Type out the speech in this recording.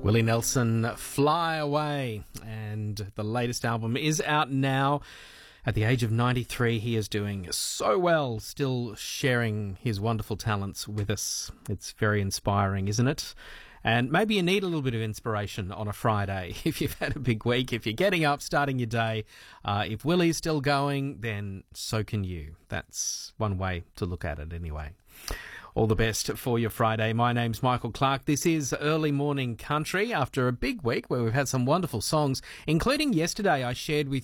Willie Nelson, Fly Away, and the latest album is out now. At the age of 93, he is doing so well, still sharing his wonderful talents with us. It's very inspiring, isn't it? And maybe you need a little bit of inspiration on a Friday. If you've had a big week, if you're getting up, starting your day, if Willie's still going, then so can you. That's one way to look at it anyway. All the best for your Friday. My name's Michael Clark. This is Early Morning Country after a big week where we've had some wonderful songs, including yesterday I shared with